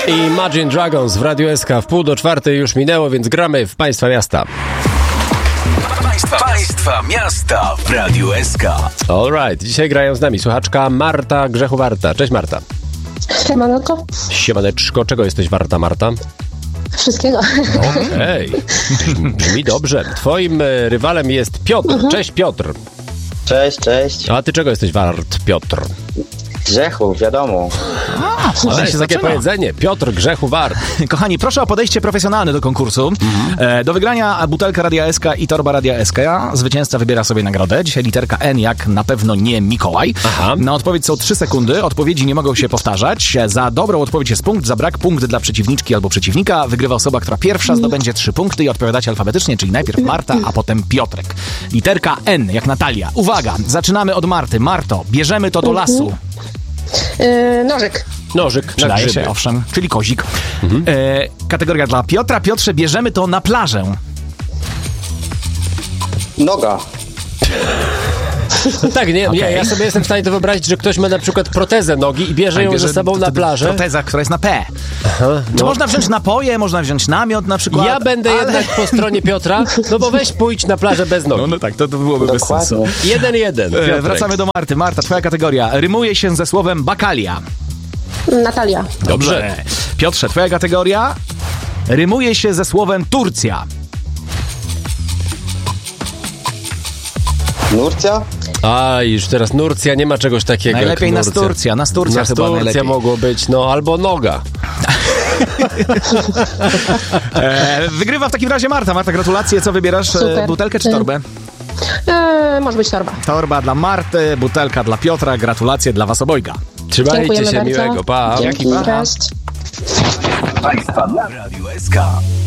Imagine Dragons w Radiu SK. W 3:30 już minęło, więc gramy w Państwa Miasta. Państwa Miasta w Radiu SK. Alright, dzisiaj grają z nami słuchaczka Marta Grzechu-Warta. Cześć Marta. Siemanko. Siemaneczko, czego jesteś warta, Marta? Wszystkiego. Okej, brzmi dobrze. Twoim rywalem jest Piotr. Cześć Piotr. Cześć. A ty czego jesteś wart, Piotr? Grzechu, wiadomo. To jest takie powiedzenie. Piotr Grzechu wart. Kochani, proszę o podejście profesjonalne do konkursu. Do wygrania butelka Radia SK i torba Radia SK. Zwycięzca wybiera sobie nagrodę. Dzisiaj literka N, jak na pewno nie Mikołaj. Aha. Na odpowiedź są 3 sekundy. Odpowiedzi nie mogą się powtarzać. Za dobrą odpowiedź jest punkt, za brak punkt dla przeciwniczki albo przeciwnika. Wygrywa osoba, która pierwsza zdobędzie 3 punkty i odpowiadacie alfabetycznie, czyli najpierw Marta, a potem Piotrek. Literka N, jak Natalia. Uwaga, zaczynamy od Marty. Marto, bierzemy to do lasu. Nożyk na Przydaje grzyby. się, owszem, czyli kozik. Kategoria dla Piotra. Piotrze, bierzemy to na plażę. Noga. Tak, nie, Okej. ja sobie jestem w stanie to wyobrazić, że ktoś ma na przykład protezę nogi i bierze ją ze sobą na plażę. Proteza, która jest na P. Czy no. można wziąć napoje, można wziąć namiot na przykład? Ja będę jednak po stronie Piotra, no bo weź pójdź na plażę bez nogi. No tak, to byłoby bez sensu. Dokładnie. 1-1. Piotrek. Wracamy do Marty. Marta, twoja kategoria. Rymuje się ze słowem bakalia. Natalia. Dobrze. Piotrze, twoja kategoria rymuje się ze słowem Turcja. Nurcja? A, już teraz Nurcja, nie ma czegoś takiego Najlepiej jak Nasturcja. Nasturcja chyba Nasturcja najlepiej. mogło być, no albo noga. Wygrywa w takim razie Marta. Marta, gratulacje. Co wybierasz? Super. Butelkę czy torbę? Może być torba. Torba dla Marty, butelka dla Piotra. Gratulacje dla was obojga. Trzymajcie Dziękujemy się bardzo. miłego, pa. Dzięki. Cześć. Państwa w Radiu SK.